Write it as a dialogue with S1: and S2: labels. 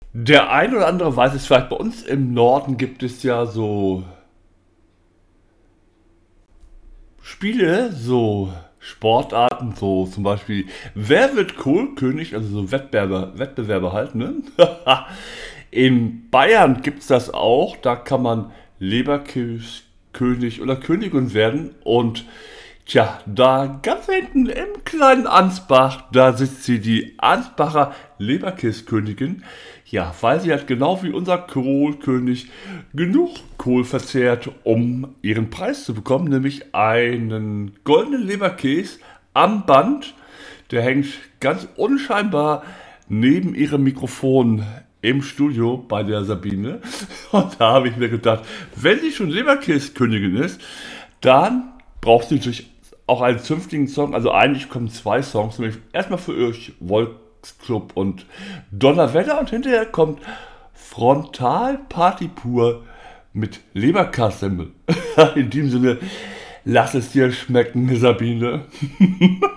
S1: Der ein oder andere weiß es vielleicht, bei uns im Norden gibt es ja so Spiele, so Sportarten, so zum Beispiel Wer wird Kohlkönig, also so Wettbewerbe halt, ne? In Bayern gibt es das auch, da kann man Leberkäskönig oder Königin werden und tja, da ganz hinten im kleinen Ansbach, da sitzt sie, die Ansbacher Leberkäskönigin. Ja, weil sie hat genau wie unser Kohlkönig genug Kohl verzehrt, um ihren Preis zu bekommen, nämlich einen goldenen Leberkäse am Band. Der hängt ganz unscheinbar neben ihrem Mikrofon im Studio bei der Sabine. Und da habe ich mir gedacht, wenn sie schon Leberkäskönigin ist, dann braucht sie natürlich auch einen zünftigen Song. Also eigentlich kommen zwei Songs, nämlich erstmal für euch Volksclub und Donnerwetter und hinterher kommt Frontal Party pur mit Leberkassemmel. In diesem Sinne, lass es dir schmecken, Sabine.